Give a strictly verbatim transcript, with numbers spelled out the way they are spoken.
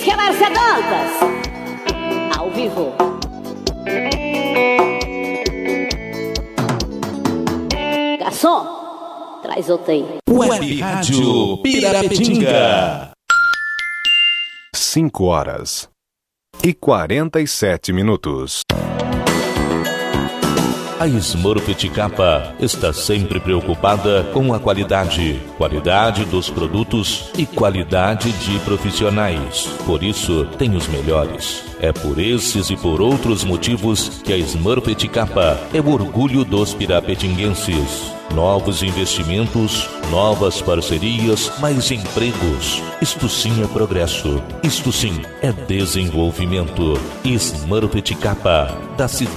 Diz que é Márcia Dantas, ao vivo. Garçom, traz outra aí. Web Rádio Pirapetinga. Cinco horas e quarenta e sete minutos. A Smurfit Kappa está sempre preocupada com a qualidade, qualidade dos produtos e qualidade de profissionais. Por isso, tem os melhores. É por esses e por outros motivos que a Smurfit Kappa é o orgulho dos pirapetinguenses. Novos investimentos, novas parcerias, mais empregos. Isto sim é progresso. Isto sim é desenvolvimento. Smurfit Kappa, da cidade.